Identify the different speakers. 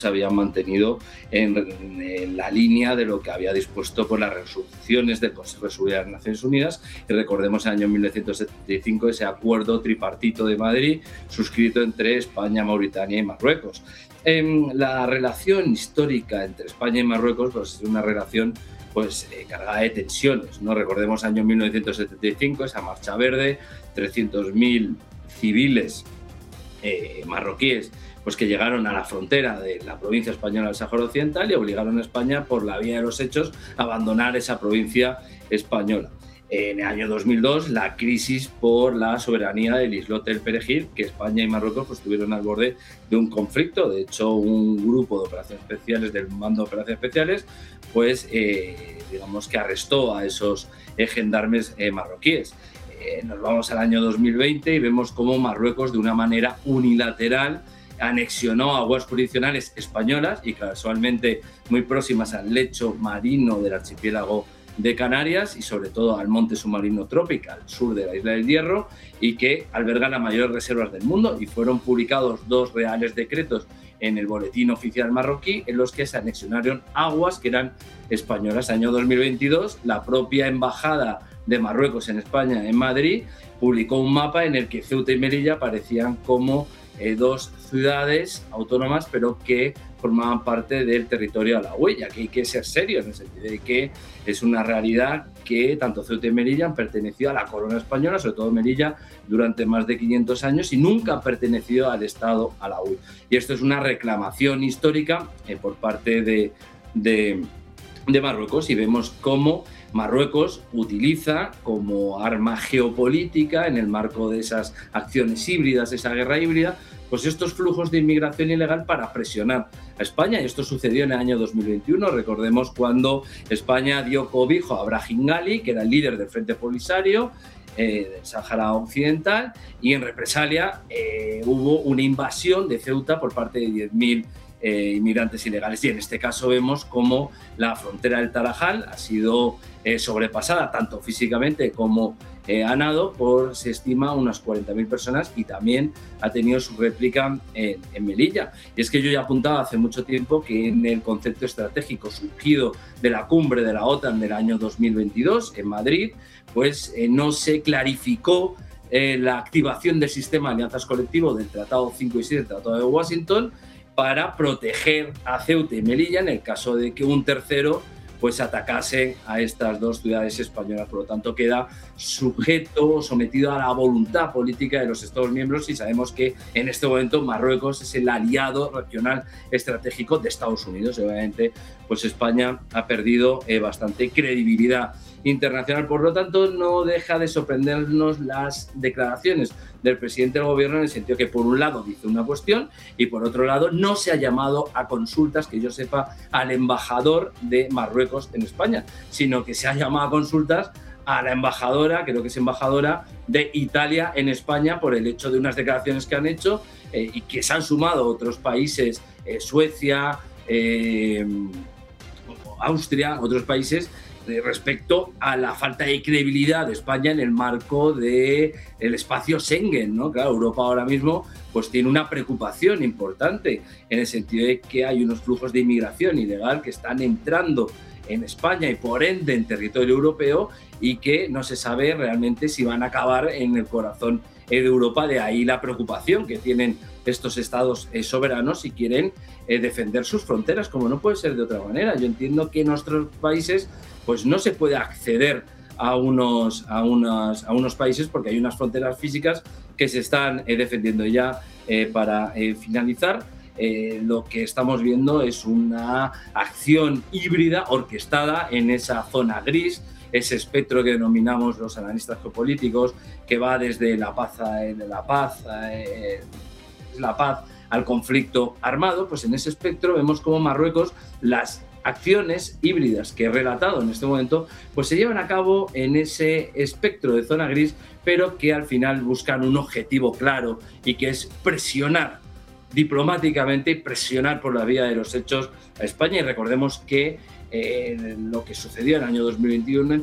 Speaker 1: se habían mantenido en la línea de lo que había dispuesto por las resoluciones del Consejo de Seguridad de las Naciones Unidas. Y recordemos el año 1975 ese acuerdo tripartito de Madrid suscrito entre España, Mauritania y Marruecos. La relación histórica entre España y Marruecos pues, es una relación cargada de tensiones, ¿no? Recordemos año 1975, esa marcha verde, 300.000 civiles marroquíes pues que llegaron a la frontera de la provincia española del Sáhara Occidental y obligaron a España, por la vía de los hechos, a abandonar esa provincia española. En el año 2002, la crisis por la soberanía del islote del Perejil, que España y Marruecos pues, estuvieron al borde de un conflicto. De hecho, un grupo de operaciones especiales, del Mando de Operaciones Especiales, pues digamos que arrestó a esos gendarmes marroquíes. Nos vamos al año 2020 y vemos cómo Marruecos, de una manera unilateral, anexionó aguas jurisdiccionales españolas y casualmente muy próximas al lecho marino del archipiélago de Canarias y sobre todo al monte submarino Trópica, al sur de la isla del Hierro, y que alberga las mayores reservas del mundo, y fueron publicados 2 reales decretos en el boletín oficial marroquí en los que se anexionaron aguas que eran españolas. Año 2022, la propia embajada de Marruecos en España, en Madrid, publicó un mapa en el que Ceuta y Melilla aparecían como 2 ciudades autónomas, pero que formaban parte del territorio alauí, y aquí hay que ser serio en el sentido de que es una realidad que tanto Ceuta y Melilla han pertenecido a la corona española, sobre todo Melilla, durante más de 500 años y nunca han pertenecido al Estado alauí. Y esto es una reclamación histórica por parte de Marruecos, y vemos cómo Marruecos utiliza como arma geopolítica en el marco de esas acciones híbridas, esa guerra híbrida, pues estos flujos de inmigración ilegal para presionar a España. Y esto sucedió en el año 2021, recordemos cuando España dio cobijo a Brahim Ghali, que era el líder del Frente Polisario del Sáhara Occidental, y en represalia hubo una invasión de Ceuta por parte de 10.000 inmigrantes ilegales. Y en este caso vemos cómo la frontera del Tarajal ha sido sobrepasada tanto físicamente como a nado por, se estima, unas 40.000 personas, y también ha tenido su réplica en Melilla. Y es que yo ya apuntaba hace mucho tiempo que en el concepto estratégico surgido de la cumbre de la OTAN del año 2022 en Madrid, pues no se clarificó la activación del sistema de alianzas colectivo del Tratado 5 y 6 del Tratado de Washington para proteger a Ceuta y Melilla en el caso de que un tercero pues atacase a estas 2 ciudades españolas. Por lo tanto, queda sujeto, sometido a la voluntad política de los Estados miembros, y sabemos que en este momento Marruecos es el aliado regional estratégico de Estados Unidos. Y obviamente, pues España ha perdido bastante credibilidad internacional. Por lo tanto, no deja de sorprendernos las declaraciones del presidente del gobierno, en el sentido que por un lado dice una cuestión y por otro lado no se ha llamado a consultas, que yo sepa, al embajador de Marruecos en España, sino que se ha llamado a consultas a la embajadora, creo que es embajadora de Italia en España, por el hecho de unas declaraciones que han hecho y que se han sumado otros países, Suecia, Austria, otros países, respecto a la falta de credibilidad de España en el marco del espacio Schengen, ¿no? Claro, Europa ahora mismo pues tiene una preocupación importante en el sentido de que hay unos flujos de inmigración ilegal que están entrando en España y por ende en territorio europeo, y que no se sabe realmente si van a acabar en el corazón de Europa. De ahí la preocupación que tienen estos estados soberanos y quieren defender sus fronteras, como no puede ser de otra manera. Yo entiendo que en nuestros países pues no se puede acceder a unos países porque hay unas fronteras físicas que se están defendiendo. Ya para finalizar, lo que estamos viendo es una acción híbrida orquestada en esa zona gris, ese espectro que denominamos los analistas geopolíticos, que va desde la paz al conflicto armado. Pues en ese espectro vemos cómo Marruecos, las acciones híbridas que he relatado en este momento, pues se llevan a cabo en ese espectro de zona gris, pero que al final buscan un objetivo claro, y que es presionar diplomáticamente, presionar por la vía de los hechos a España. Y recordemos que lo que sucedió en el año 2021